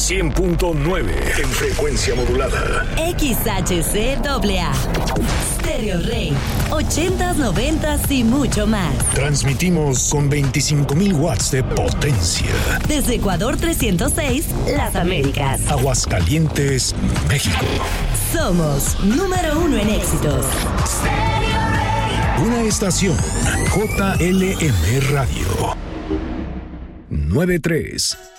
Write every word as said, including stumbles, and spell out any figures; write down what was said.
cien punto nueve en frecuencia modulada. X H C A A. Stereo Rey. ochentas, noventas y mucho más. Transmitimos con veinticinco mil watts de potencia. Desde Ecuador trescientos seis, Las Américas. Aguascalientes, México. Somos número uno en éxitos. Stereo Rey. Una estación J L M Radio. noventa y tres.